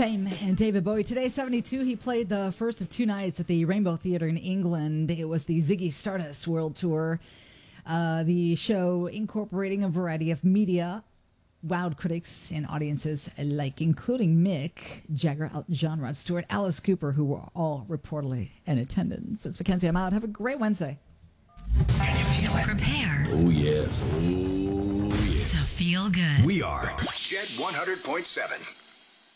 Fame and David Bowie. Today, 72, he played the first of two nights at the Rainbow Theatre in England. It was the Ziggy Stardust World Tour. The show incorporating a variety of media, wowed critics and audiences alike, including Mick Jagger, John Rod Stewart, Alice Cooper, who were all reportedly in attendance. It's Mackenzie. I'm out. Have a great Wednesday. Can you feel it? Prepare. Oh, yes. Oh, yes. To feel good. We are Jet 100.7.